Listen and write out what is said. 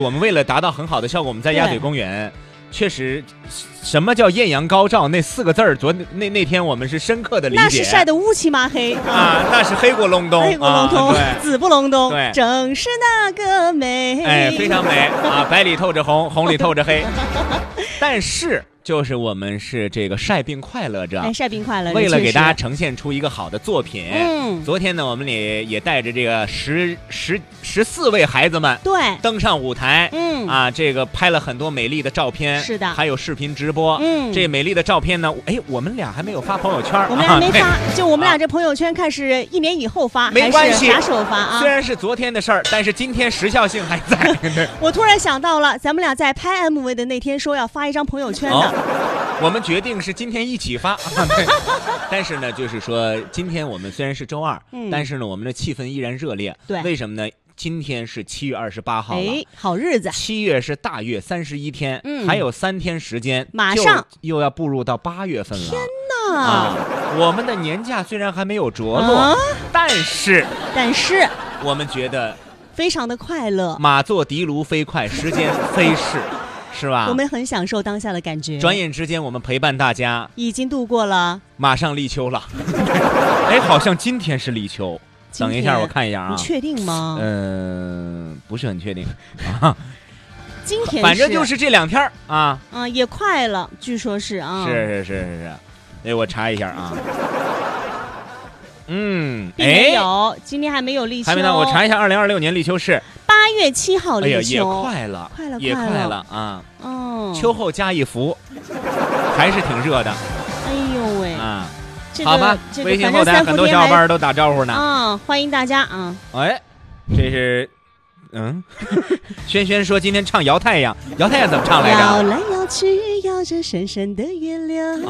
我们为了达到很好的效果，我们在鸭嘴公园确实，什么叫艳阳高照那4个字儿，那天我们是深刻的理解。 那是晒得乌漆嘛黑啊，那是黑过隆冬， 黑过隆冬，紫不隆冬， 对， 正是那个美， 哎，非常美啊，白里透着红，红里透着黑。但是就是我们是这个晒并快乐着， 哎，晒并快乐着， 为了给大家呈现出一个好的作品，昨天呢，我们也带着这个14位孩子们对登上舞台，这个拍了很多美丽的照片， 是的， 还有视频直播，这美丽的照片呢，哎，我们俩还没有发朋友圈， 我们俩没发，就我们俩这朋友圈看是1年以后发， 没关系， 啥时候发啊？ 虽然是昨天的事儿，但是今天时效性还在。 我突然想到了，咱们俩在拍 MV 的那天说要发一张朋友圈的。 我们决定是今天一起发，但是呢，就是说今天我们虽然是周二，但是呢，我们的气氛依然热烈。 对， 为什么呢？今天是7月28号了， 哎，好日子。 7月是大月31天，还有3天时间， 马上又要步入到8月份了。 天哪！ 我们的年假虽然还没有着落，但是我们觉得非常的快乐。 马作的卢飞快，时间飞逝。是吧？ 我们很享受当下的感觉。 转眼之间，我们陪伴大家， 已经度过了， 马上立秋了。哎，好像今天是立秋。等一下，我看一下啊。 你确定吗？ 不是很确定啊。 今天反正就是这2天啊。 也快了，据说是啊。 是。哎，我查一下啊。 没有，今天还没有立秋。 还没呢，我查一下2026年立秋是 8月7号立秋。 哎呀，也快了啊！秋后加一伏，还是挺热的。 哎呦喂啊！ 好吧，微信后台很多小伙伴都打招呼呢。 欢迎大家啊！ 哎，这是轩轩说今天唱摇太阳，摇太阳怎么唱来着？ 摇来摇去，摇着闪闪的月亮。